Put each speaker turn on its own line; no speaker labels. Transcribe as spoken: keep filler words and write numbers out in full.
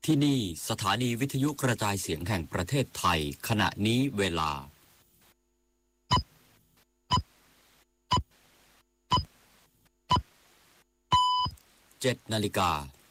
ที่นี่สถานีวิทยุกระจายเสียงแห่งประเทศไทยขณะนี้เวลาเจ็ดนาฬิกา